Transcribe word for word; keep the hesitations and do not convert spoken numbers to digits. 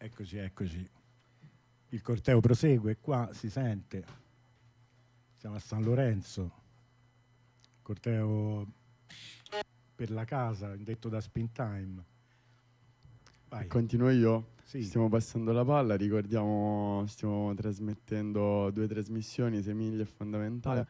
Eccoci, eccoci. Il corteo prosegue, qua si sente. Siamo a San Lorenzo. Corteo per la casa, indetto da Spin Time. Vai. Continuo io. Sì. Stiamo passando la palla, ricordiamo, stiamo trasmettendo due trasmissioni, sei miglia e fondamentale.